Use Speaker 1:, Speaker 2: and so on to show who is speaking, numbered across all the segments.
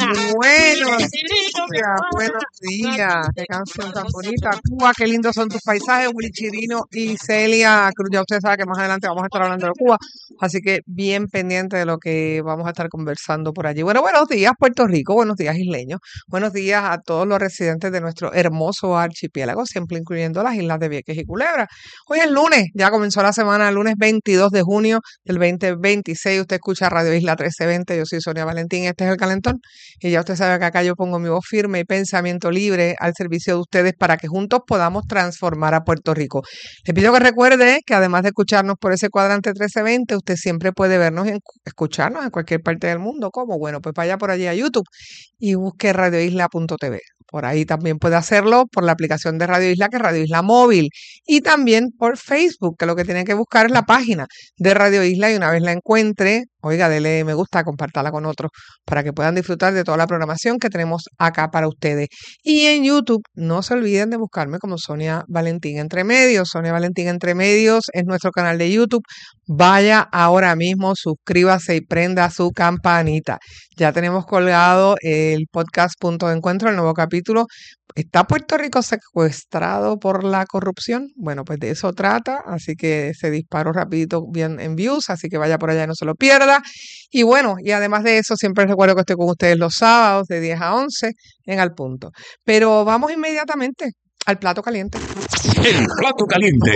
Speaker 1: Buenos días. Qué canción tan bonita. Cuba, qué lindos son tus paisajes. Willy Chirino y Celia Cruz. Ya usted sabe que más adelante vamos a estar hablando de Cuba. Así que bien pendiente de lo que vamos a estar conversando por allí. Bueno, buenos días, Puerto Rico. Buenos días, isleños. Buenos días a todos los residentes de nuestro hermoso archipiélago, siempre incluyendo las islas de Vieques y Culebra. Hoy es lunes, ya comenzó la semana, el lunes 22 de junio del 2026. Usted escucha Radio Isla 1320. Yo soy Sonia Valentín. Este es el calentón. Y ya usted sabe que acá yo pongo mi voz firme y pensamiento libre al servicio de ustedes para que juntos podamos transformar a Puerto Rico. Le pido que recuerde que además de escucharnos por ese cuadrante 1320, usted siempre puede vernos y escucharnos en cualquier parte del mundo. ¿Cómo? Bueno, pues vaya por allí a YouTube y busque radioisla.tv. Por ahí también puede hacerlo por la aplicación de Radio Isla, que es Radio Isla Móvil. Y también por Facebook, que lo que tiene que buscar es la página de Radio Isla, y una vez la encuentre, oiga, dele me gusta, compártala con otros para que puedan disfrutar de toda la programación que tenemos acá para ustedes. Y en YouTube, no se olviden de buscarme como Sonia Valentín Entre Medios. Sonia Valentín Entre Medios es nuestro canal de YouTube. Vaya ahora mismo, suscríbase y prenda su campanita. Ya tenemos colgado el podcast Punto de Encuentro, el nuevo capítulo. ¿Está Puerto Rico secuestrado por la corrupción? Bueno, pues de eso trata, así que se disparó rapidito bien en views, así que vaya por allá y no se lo pierda. Y bueno, y además de eso, siempre recuerdo que estoy con ustedes los sábados de 10 a 11 en Al Punto. Pero vamos inmediatamente al plato caliente.
Speaker 2: El plato caliente.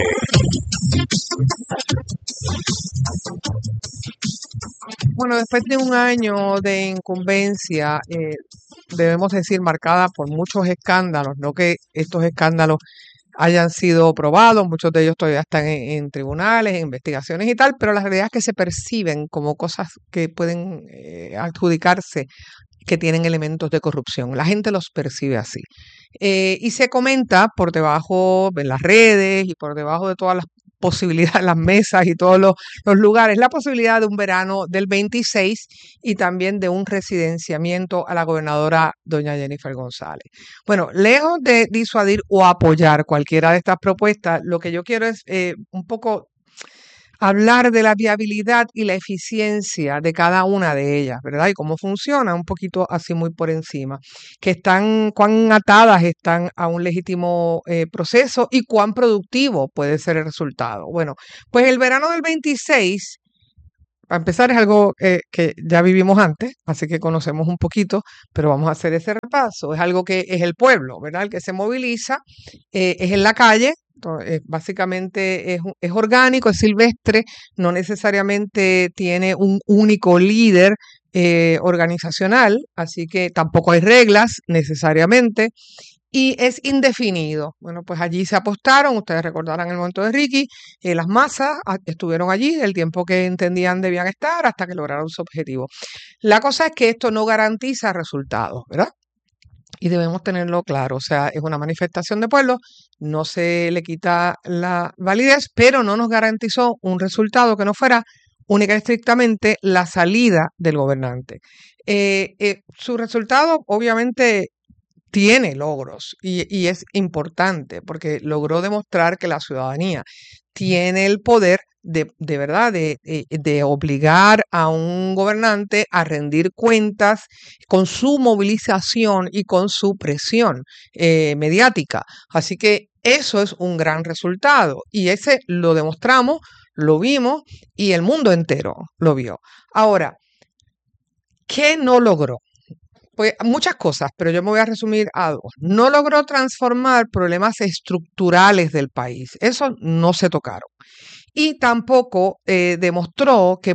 Speaker 1: Bueno, después de un año de incumbencia, debemos decir, marcada por muchos escándalos, no que estos escándalos hayan sido probados, muchos de ellos todavía están en tribunales, en investigaciones y tal, pero la realidad es que se perciben como cosas que pueden adjudicarse, que tienen elementos de corrupción. La gente los percibe así. Y se comenta por debajo en las redes y por debajo de todas las posibilidades, las mesas y todos los lugares, la posibilidad de un verano del 26 y también de un residenciamiento a la gobernadora doña Jennifer González. Bueno, lejos de disuadir o apoyar cualquiera de estas propuestas, lo que yo quiero es un poco hablar de la viabilidad y la eficiencia de cada una de ellas, ¿verdad? Y cómo funciona, un poquito así muy por encima, cuán atadas están a un legítimo proceso y cuán productivo puede ser el resultado. Bueno, pues el verano del 26, para empezar, es algo que ya vivimos antes, así que conocemos un poquito, pero vamos a hacer ese repaso. Es algo que es el pueblo, ¿verdad? El que se moviliza, es en la calle. Básicamente es orgánico, es silvestre, no necesariamente tiene un único líder organizacional, así que tampoco hay reglas necesariamente, y es indefinido. Bueno, pues allí se apostaron, ustedes recordarán el momento de Ricky, las masas estuvieron allí el tiempo que entendían debían estar hasta que lograron su objetivo. La cosa es que esto no garantiza resultados, ¿verdad? Y debemos tenerlo claro, o sea, es una manifestación de pueblo, no se le quita la validez, pero no nos garantizó un resultado que no fuera única y estrictamente la salida del gobernante. Su resultado obviamente tiene logros y es importante porque logró demostrar que la ciudadanía tiene el poder de verdad, de obligar a un gobernante a rendir cuentas con su movilización y con su presión mediática. Así que eso es un gran resultado y ese lo demostramos, lo vimos y el mundo entero lo vio. Ahora, ¿qué no logró? Pues muchas cosas, pero yo me voy a resumir a dos. No logró transformar problemas estructurales del país. Eso no se tocaron. Y tampoco demostró que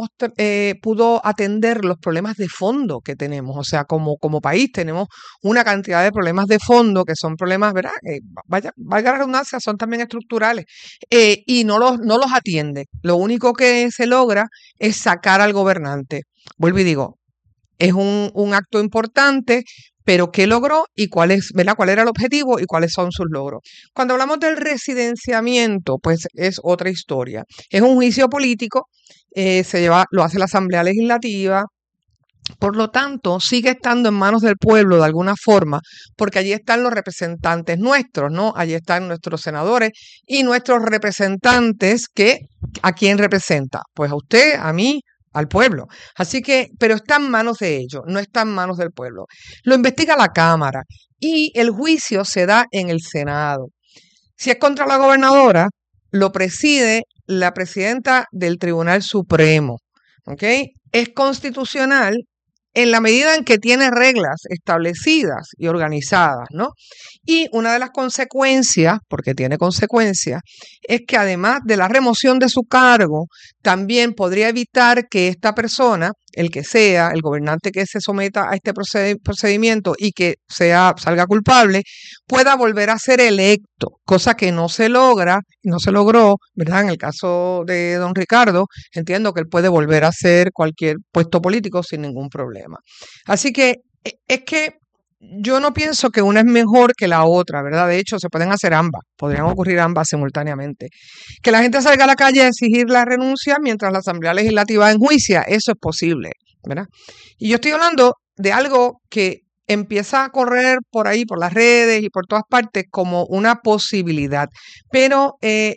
Speaker 1: pudo atender los problemas de fondo que tenemos. O sea, como país tenemos una cantidad de problemas de fondo que son problemas, ¿verdad? Valga la redundancia, son también estructurales. Y no los atiende. Lo único que se logra es sacar al gobernante. Vuelvo y digo, es un acto importante, pero ¿qué logró y cuál era el objetivo y cuáles son sus logros? Cuando hablamos del residenciamiento, pues es otra historia. Es un juicio político, lo hace la Asamblea Legislativa. Por lo tanto, sigue estando en manos del pueblo de alguna forma, porque allí están los representantes nuestros, ¿no? Allí están nuestros senadores y nuestros representantes ¿a quién representa? Pues a usted, a mí, al pueblo. Así que, pero está en manos de ellos, no está en manos del pueblo. Lo investiga la Cámara y el juicio se da en el Senado. Si es contra la gobernadora, lo preside la presidenta del Tribunal Supremo. ¿Ok? Es constitucional en la medida en que tiene reglas establecidas y organizadas, ¿no? Y una de las consecuencias, porque tiene consecuencias, es que además de la remoción de su cargo, también podría evitar que esta persona, el que sea, el gobernante que se someta a este procedimiento y que salga culpable, pueda volver a ser electo, cosa que no se logró, ¿verdad? En el caso de don Ricardo, entiendo que él puede volver a hacer cualquier puesto político sin ningún problema. Así que es que yo no pienso que una es mejor que la otra, ¿verdad? De hecho, se pueden hacer ambas, podrían ocurrir ambas simultáneamente. Que la gente salga a la calle a exigir la renuncia mientras la Asamblea Legislativa enjuicia, eso es posible, ¿verdad? Y yo estoy hablando de algo que empieza a correr por ahí, por las redes y por todas partes como una posibilidad. Pero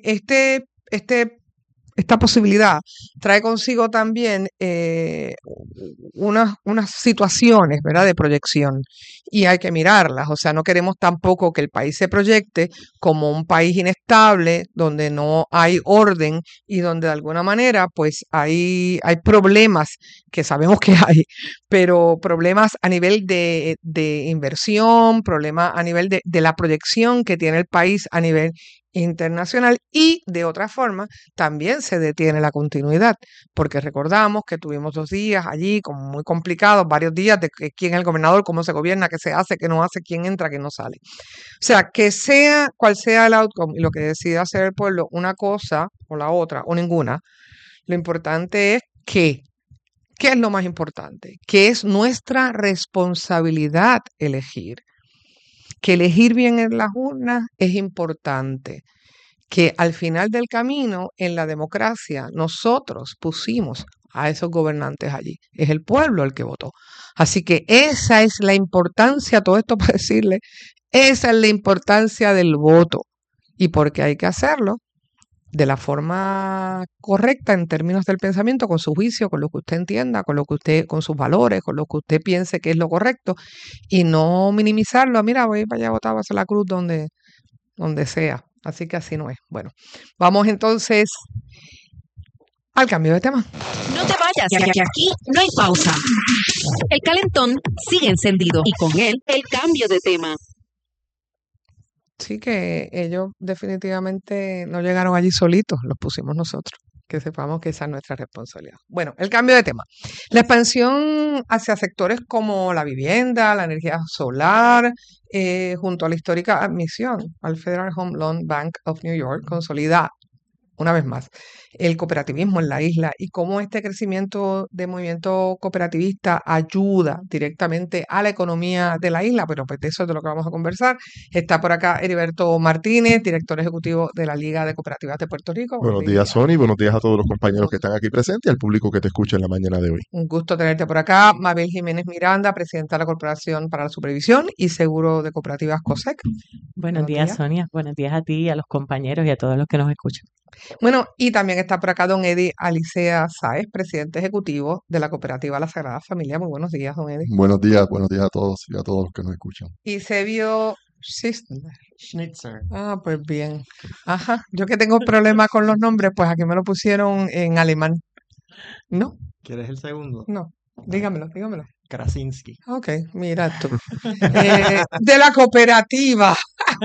Speaker 1: esta posibilidad trae consigo también unas situaciones, ¿verdad?, de proyección y hay que mirarlas. O sea, no queremos tampoco que el país se proyecte como un país inestable, donde no hay orden y donde de alguna manera pues hay problemas que sabemos que hay, pero problemas a nivel de inversión, problemas a nivel de la proyección que tiene el país a nivel internacional y de otra forma también se detiene la continuidad, porque recordamos que tuvimos 2 días allí como muy complicados, varios días de quién es el gobernador, cómo se gobierna, qué se hace, qué no hace, quién entra, quién no sale. O sea, que sea cual sea el outcome y lo que decida hacer el pueblo, una cosa o la otra o ninguna, lo importante es ¿qué es lo más importante? Que es nuestra responsabilidad elegir. Que elegir bien en las urnas es importante, que al final del camino en la democracia nosotros pusimos a esos gobernantes allí. Es el pueblo el que votó. Así que esa es la importancia, todo esto para decirle, esa es la importancia del voto. Y porque hay que hacerlo de la forma correcta en términos del pensamiento, con su juicio, con lo que usted entienda, con sus valores, con lo que usted piense que es lo correcto, y no minimizarlo. Mira, voy para allá a votar, voy a hacer la cruz donde sea. Así que así no es. Bueno, vamos entonces al cambio de tema.
Speaker 3: No te vayas, que aquí no hay pausa. El calentón sigue encendido y con él el cambio de tema.
Speaker 1: Sí, que ellos definitivamente no llegaron allí solitos, los pusimos nosotros. Que sepamos que esa es nuestra responsabilidad. Bueno, el cambio de tema. La expansión hacia sectores como la vivienda, la energía solar, junto a la histórica admisión al Federal Home Loan Bank of New York, consolida una vez más el cooperativismo en la isla y cómo este crecimiento de movimiento cooperativista ayuda directamente a la economía de la isla, pero pues de eso es de lo que vamos a conversar. Está por acá Heriberto Martínez, director ejecutivo de la Liga de Cooperativas de Puerto Rico.
Speaker 4: Buenos días, Sony. Buenos días a todos los compañeros que están aquí presentes y al público que te escucha en la mañana de hoy.
Speaker 1: Un gusto tenerte por acá. Mabel Jiménez Miranda, presidenta de la Corporación para la Supervisión y Seguro de Cooperativas COSEC.
Speaker 5: Buenos días, Sonia. Buenos días a ti, a los compañeros y a todos los que nos escuchan.
Speaker 1: Bueno, y también está por acá don Eddie Alicea Sáez, presidente ejecutivo de la Cooperativa La Sagrada Familia. Muy buenos días, don Eddie.
Speaker 4: Buenos días a todos y a todos los que nos escuchan.
Speaker 1: Y Sebio Schnitzer. Ah, pues bien. Ajá, yo que tengo problemas con los nombres, pues aquí me lo pusieron en alemán. ¿No?
Speaker 6: ¿Quieres el segundo?
Speaker 1: No, dígamelo.
Speaker 6: Krasinski.
Speaker 1: Ok, mira tú. De la cooperativa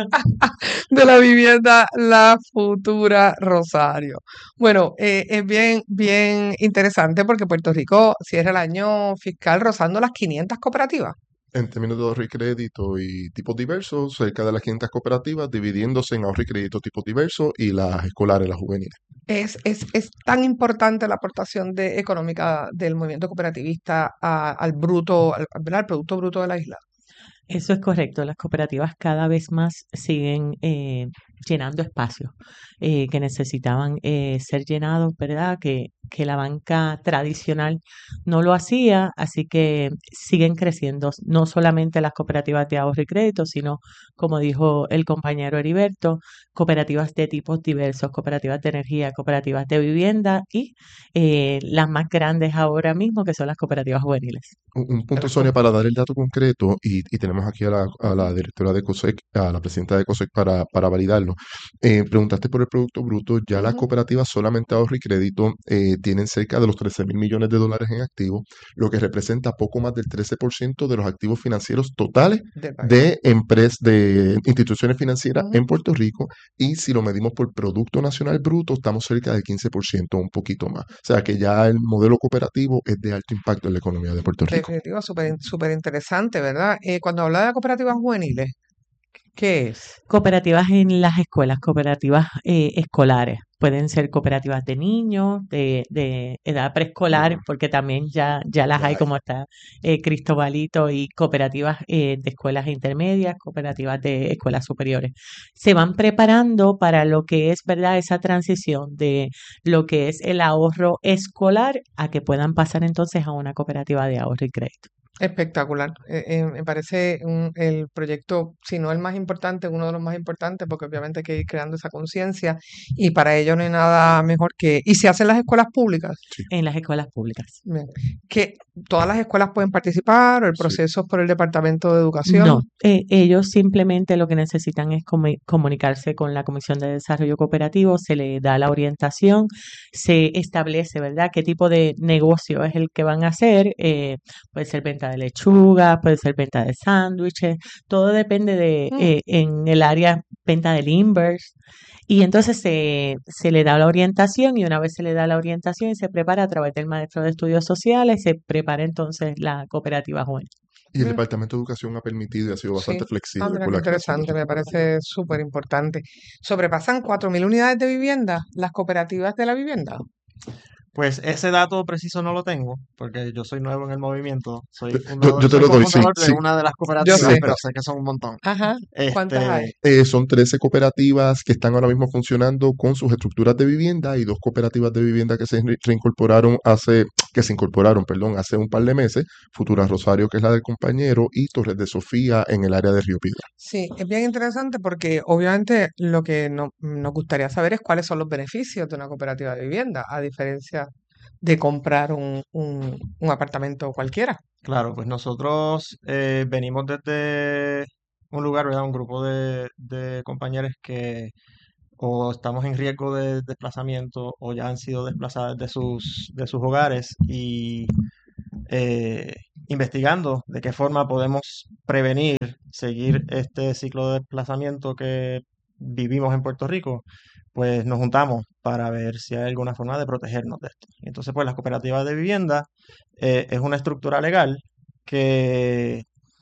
Speaker 1: de la vivienda La Futura Rosario. Bueno, es bien interesante porque Puerto Rico cierra el año fiscal rozando las 500 cooperativas.
Speaker 4: En términos de ahorro y crédito y tipos diversos, cerca de las 500 cooperativas, dividiéndose en ahorro y crédito tipos diversos y las escolares, las juveniles.
Speaker 1: Es tan importante la aportación económica del movimiento cooperativista al Producto Bruto de la isla.
Speaker 5: Eso es correcto. Las cooperativas cada vez más siguen llenando espacios que necesitaban ser llenados, ¿verdad? Que la banca tradicional no lo hacía, así que siguen creciendo no solamente las cooperativas de ahorro y crédito, sino, como dijo el compañero Heriberto, cooperativas de tipos diversos, cooperativas de energía, cooperativas de vivienda y las más grandes ahora mismo, que son las cooperativas juveniles.
Speaker 4: Un punto, Sonia, para dar el dato concreto, y tenemos aquí a la directora de COSEC, a la presidenta de COSEC para validarlo. Preguntaste por el Producto Bruto, ya las
Speaker 1: Ujú.
Speaker 4: cooperativas solamente ahorro y crédito tienen cerca de los 13.000 millones de dólares en activos, lo que representa poco más del 13% de los activos financieros totales
Speaker 1: Del país.
Speaker 4: de instituciones financieras
Speaker 1: Ujú.
Speaker 4: en Puerto Rico, y si lo medimos por Producto Nacional Bruto, estamos cerca del 15%, un poquito más. O sea que ya el modelo cooperativo es de alto impacto en la economía de Puerto Rico.
Speaker 1: Definitivo, súper interesante, ¿verdad? Cuando habla de cooperativas juveniles, ¿qué es?
Speaker 5: Cooperativas en las escuelas, cooperativas escolares. Pueden ser cooperativas de niños, de edad preescolar,
Speaker 4: Ujú.
Speaker 5: porque también ya las
Speaker 4: Ya
Speaker 5: hay,
Speaker 4: hay.
Speaker 5: como está Cristobalito, y cooperativas de escuelas intermedias, cooperativas de escuelas superiores. Se van preparando para lo que es, ¿verdad?, esa transición de lo que es el ahorro escolar a que puedan pasar entonces a una cooperativa de ahorro y crédito.
Speaker 1: Espectacular. Me parece el proyecto, si no el más importante, uno de los más importantes, porque obviamente hay que ir creando esa conciencia y para ello no hay nada mejor que... ¿Y se hace en las escuelas públicas?
Speaker 4: Sí,
Speaker 5: En las escuelas públicas.
Speaker 1: Bien. ¿Que todas las escuelas pueden participar o el
Speaker 4: sí.
Speaker 1: proceso es por el Departamento de Educación?
Speaker 5: No, ellos simplemente lo que necesitan es comunicarse con la Comisión de Desarrollo Cooperativo, se le da la orientación, se establece, ¿verdad?, qué tipo de negocio es el que van a hacer. Puede ser venta de lechuga, puede ser venta de sándwiches, todo depende de,
Speaker 1: Mm.
Speaker 5: en el área, venta de limbers. Y entonces se le da la orientación, y una vez se le da la orientación y se prepara a través del maestro de estudios sociales, se prepara entonces la cooperativa juvenil.
Speaker 4: Y el
Speaker 1: Bien.
Speaker 4: Departamento de Educación ha permitido y ha sido
Speaker 1: Sí.
Speaker 4: bastante
Speaker 1: Ah,
Speaker 4: flexible
Speaker 1: mira
Speaker 4: con
Speaker 1: qué
Speaker 4: la creación de
Speaker 1: interesante,
Speaker 4: estos
Speaker 1: me
Speaker 4: programas.
Speaker 1: parece súper importante. ¿Sobrepasan 4.000 unidades de vivienda las cooperativas de la vivienda?
Speaker 6: Pues ese dato preciso no lo tengo, porque yo soy nuevo en el movimiento, soy
Speaker 4: Yo te
Speaker 6: soy
Speaker 4: lo doy, sí,
Speaker 6: cofundador de
Speaker 4: sí,
Speaker 6: una de las
Speaker 1: Yo
Speaker 6: cooperativas,
Speaker 1: sé.
Speaker 6: pero sé que son un montón.
Speaker 1: Ajá. ¿Cuántas hay?
Speaker 6: Este,
Speaker 4: Son 13 cooperativas que están ahora mismo funcionando con sus estructuras de vivienda y 2 cooperativas de vivienda que se incorporaron, perdón, hace un par de meses, Futura Rosario, que es la del compañero, y Torres de Sofía en el área de Río Piedra.
Speaker 1: Sí, es bien interesante porque obviamente lo que nos gustaría saber es cuáles son los beneficios de una cooperativa de vivienda, a diferencia de comprar un apartamento cualquiera.
Speaker 6: claro, pues nosotros venimos desde un lugar, ¿verdad? Un grupo de compañeros que o estamos en riesgo de desplazamiento o ya han sido desplazados de sus hogares y eh, investigando de qué forma podemos prevenir, seguir este ciclo de desplazamiento que vivimos en Puerto Rico, pues nos juntamos para ver si hay alguna forma de protegernos de esto. Y entonces, pues las cooperativas de vivienda es una estructura legal que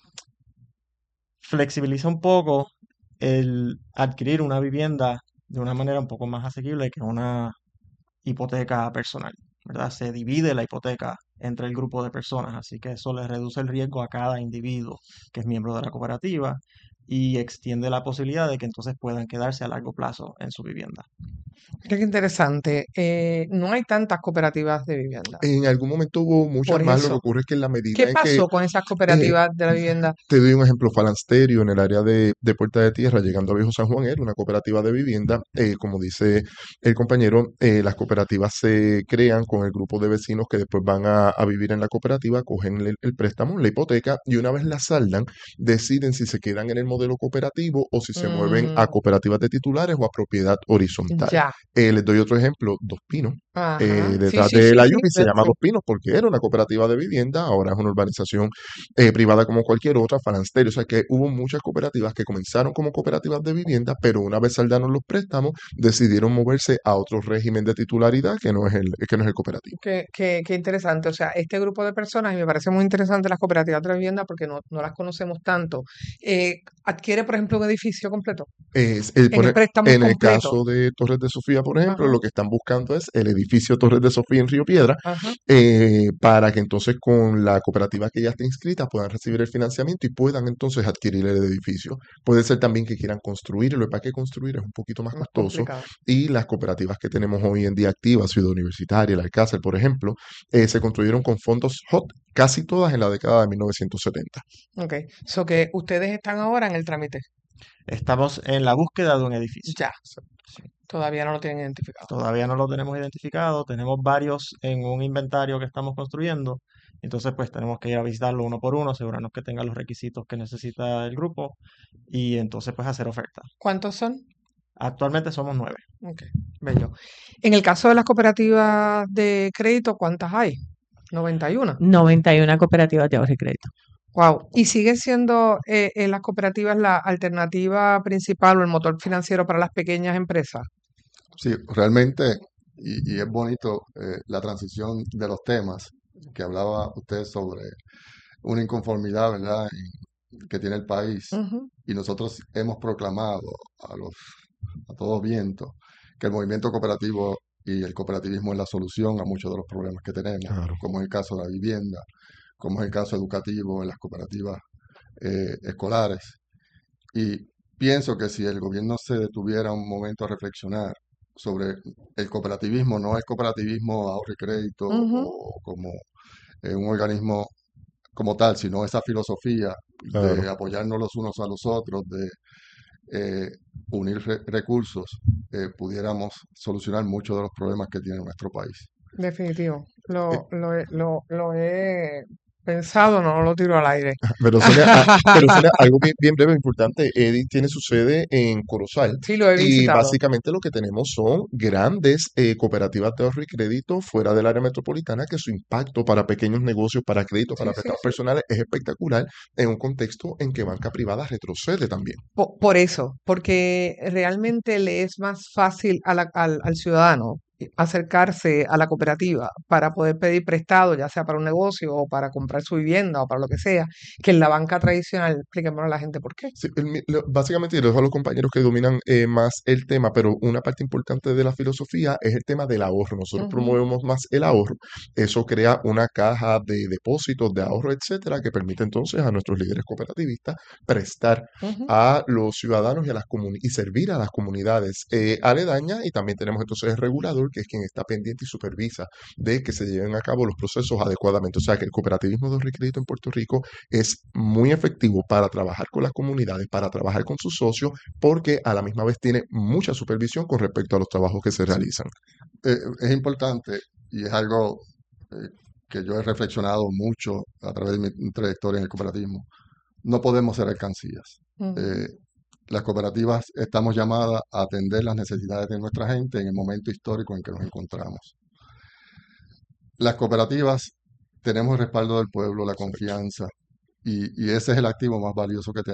Speaker 6: flexibiliza un poco el adquirir una vivienda de una manera un poco más asequible que una hipoteca personal, ¿verdad? Se divide la hipoteca entre el grupo de personas, así que eso le reduce el riesgo a cada individuo que es miembro de la cooperativa y extiende la posibilidad de que entonces puedan quedarse a largo plazo en su vivienda.
Speaker 1: Mira qué interesante. No hay tantas cooperativas de vivienda.
Speaker 4: En algún momento hubo muchas
Speaker 1: Por
Speaker 4: más, lo que
Speaker 1: eso,
Speaker 4: ocurre es que en la medida
Speaker 1: ¿qué
Speaker 4: en que
Speaker 1: pasó con esas
Speaker 4: eh,
Speaker 1: cooperativas de la vivienda?
Speaker 4: te doy un ejemplo, Falansterio en el área de Puerta de Tierra, llegando a Viejo San Juan, era una cooperativa de vivienda. Como dice el compañero, las cooperativas se crean con el grupo de vecinos que después van a vivir en la cooperativa, cogen el préstamo, la hipoteca, y una vez la saldan, deciden si se quedan en el modelo cooperativo o si se mueven a
Speaker 1: Mm,
Speaker 4: cooperativas de titulares o a propiedad horizontal.
Speaker 1: ya.
Speaker 4: Les doy otro ejemplo, Dos Pinos.
Speaker 1: Ajá. Sí,
Speaker 4: Detrás
Speaker 1: sí,
Speaker 4: de
Speaker 1: sí,
Speaker 4: la
Speaker 1: sí.
Speaker 4: Yupi se llama Dos Pinos porque era una cooperativa de vivienda, ahora es una urbanización privada como cualquier otra, Falansterio. O sea que hubo muchas cooperativas que comenzaron como cooperativas de vivienda, pero una vez saldaron los préstamos, decidieron moverse a otro régimen de titularidad que no es el cooperativo.
Speaker 1: Qué interesante. O sea, este grupo de personas, y me parece muy interesante las cooperativas de la vivienda porque no las conocemos tanto. adquiere, por ejemplo, un edificio completo,
Speaker 4: En
Speaker 1: en el préstamo
Speaker 4: el
Speaker 1: completo.
Speaker 4: caso de Torres de Sofía, por ejemplo,
Speaker 1: Ajá,
Speaker 4: lo que están buscando es el edificio Torres de Sofía en Río Piedra,
Speaker 1: ajá.
Speaker 4: para que entonces con la cooperativa que ya esté inscrita puedan recibir el financiamiento y puedan entonces adquirir el edificio. Puede ser también que quieran construirlo, para que construir es un poquito más
Speaker 1: Más
Speaker 4: costoso,
Speaker 1: complicado.
Speaker 4: y las cooperativas que tenemos hoy en día activas, Ciudad Universitaria, el Alcázar, por ejemplo, se construyeron con fondos HOT, casi todas en la década de 1970.
Speaker 1: Ok. So que ustedes están ahora en el trámite.
Speaker 6: Estamos en la búsqueda de un edificio.
Speaker 1: Ya,
Speaker 6: Sí.
Speaker 1: todavía no lo tienen identificado.
Speaker 6: Todavía no lo tenemos identificado, tenemos varios en un inventario que estamos construyendo, entonces pues tenemos que ir a visitarlo uno por uno, asegurarnos que tenga los requisitos que necesita el grupo y entonces pues hacer oferta.
Speaker 1: ¿Cuántos son?
Speaker 6: Actualmente somos 9.
Speaker 1: Ok, bello. En el caso de las cooperativas de crédito, ¿cuántas hay? 91.
Speaker 5: 91 cooperativas de ahorro y crédito.
Speaker 1: Wow. ¿Y siguen siendo en las cooperativas la alternativa principal o el motor financiero para las pequeñas empresas?
Speaker 7: Sí, realmente, y es bonito la transición de los temas que hablaba usted sobre una inconformidad, ¿verdad?, que tiene el país.
Speaker 1: Ujú.
Speaker 7: Y nosotros hemos proclamado a todo viento que el movimiento cooperativo y el cooperativismo es la solución a muchos de los problemas que tenemos,
Speaker 4: Claro.
Speaker 7: como es el caso de la vivienda, como es el caso educativo en las cooperativas escolares. Y pienso que si el gobierno se detuviera un momento a reflexionar sobre el cooperativismo, no el cooperativismo ahorro y crédito
Speaker 1: Ujú.
Speaker 7: o como un organismo como tal, sino esa filosofía
Speaker 4: Claro.
Speaker 7: de apoyarnos los unos a los otros, de unir recursos, pudiéramos solucionar muchos de los problemas que tiene nuestro país.
Speaker 1: Definitivo.
Speaker 4: Eh,
Speaker 1: Lo he pensado, no lo tiro al aire.
Speaker 4: Pero Sonia, algo bien, bien breve, importante. Edith tiene su sede en Corozal
Speaker 1: Sí, lo he
Speaker 4: y
Speaker 1: visitado.
Speaker 4: básicamente lo que tenemos son grandes cooperativas de ahorro y crédito fuera del área metropolitana, que su impacto para pequeños negocios, para crédito,
Speaker 1: Sí,
Speaker 4: para
Speaker 1: sí,
Speaker 4: préstamos
Speaker 1: sí.
Speaker 4: personales es espectacular en un contexto en que banca privada retrocede también.
Speaker 1: Por eso, porque realmente le es más fácil al ciudadano acercarse a la cooperativa para poder pedir prestado, ya sea para un negocio o para comprar su vivienda o para lo que sea, que en la banca tradicional. Expliquémosle a la gente por qué.
Speaker 4: Sí, básicamente, y lo dejo a los compañeros que dominan más el tema, pero una parte importante de la filosofía es el tema del ahorro. Nosotros
Speaker 1: Ujú,
Speaker 4: promovemos más el ahorro. Eso crea una caja de depósitos, de ahorro, etcétera, que permite entonces a nuestros líderes cooperativistas prestar
Speaker 1: ujú.
Speaker 4: a los ciudadanos y y servir a las comunidades aledañas. Y también tenemos entonces el regulador, que es quien está pendiente y supervisa de que se lleven a cabo los procesos adecuadamente. O sea que el cooperativismo de ahorro y crédito en Puerto Rico es muy efectivo para trabajar con las comunidades, para trabajar con sus socios, porque a la misma vez tiene mucha supervisión con respecto a los trabajos que se realizan.
Speaker 7: Es importante y es algo eh, que yo he reflexionado mucho a través de mi trayectoria en el cooperativismo. No podemos ser alcancías.
Speaker 1: Ujú.
Speaker 7: Eh, las cooperativas estamos llamadas a atender las necesidades de nuestra gente en el momento histórico en que nos encontramos. Las cooperativas tenemos el respaldo del pueblo, la
Speaker 4: Exacto.
Speaker 7: confianza, y ese es el activo más valioso que tenemos.